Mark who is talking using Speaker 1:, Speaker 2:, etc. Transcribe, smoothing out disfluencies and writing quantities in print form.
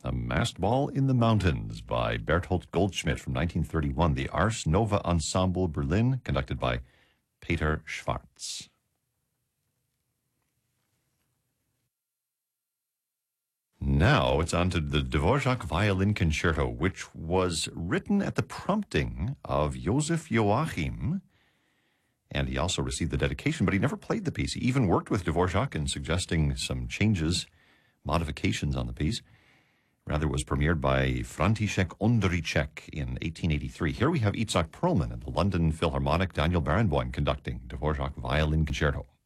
Speaker 1: A Masked Ball in the Mountains by Bertolt Goldschmidt from 1931. The Ars Nova Ensemble Berlin, conducted by Peter Schwarz. Now it's on to the Dvorak Violin Concerto, which was written at the prompting of Joseph Joachim, and he also received the dedication, but he never played the piece. He even worked with Dvorak in suggesting some changes, modifications on the piece. Rather, was premiered by František Ondříček in 1883. Here we have Itzhak Perlman and the London Philharmonic, Daniel Barenboim conducting Dvorak Violin Concerto.